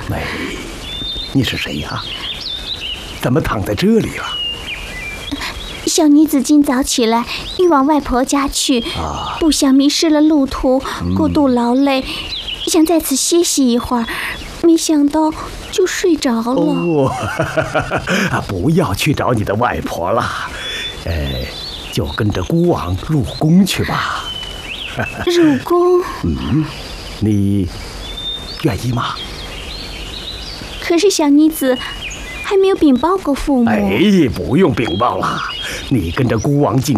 美，你是谁呀？怎么躺在这里了？ 小女子今早起来，欲往外婆家去，不想迷失了路途，过度劳累，想在此歇息一会儿，没想到就睡着了。 哦，不要去找你的外婆了，就跟着孤王入宫去吧。 入宫？ 你愿意吗？ 可是小女子还没有禀报过父母。 不用禀报了，你跟着孤王进